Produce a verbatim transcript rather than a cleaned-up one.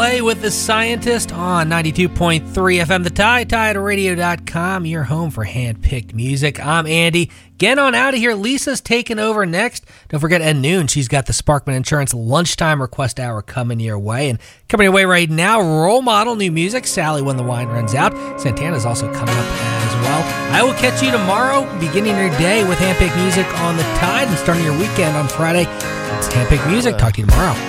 Play with the Scientist on ninety-two point three F M The Tide, tide radio dot com, your home for hand-picked music. I'm Andy. Get on out of here. Lisa's taking over next. Don't forget, at noon, she's got the Sparkman Insurance Lunchtime Request Hour coming your way. And coming your way right now, Role Model, new music, Sally When the Wine Runs Out. Santana's also coming up as well. I will catch you tomorrow, beginning your day with hand-picked music on The Tide and starting your weekend on Friday. It's hand-picked music. Talk to you tomorrow.